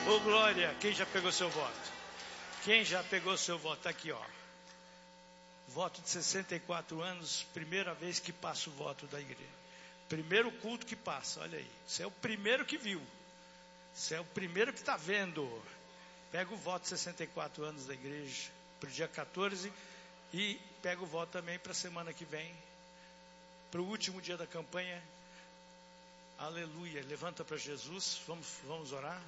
Ô Glória, quem já pegou seu voto? Quem já pegou seu voto? Tá aqui, ó. Voto de 64 anos, primeira vez que passa o voto da igreja. Primeiro culto que passa, olha aí. Você é o primeiro que viu. Você é o primeiro que está vendo. Pega o voto de 64 anos da igreja para o dia 14 e pega o voto também para a semana que vem, para o último dia da campanha. Aleluia. Levanta para Jesus. Vamos orar.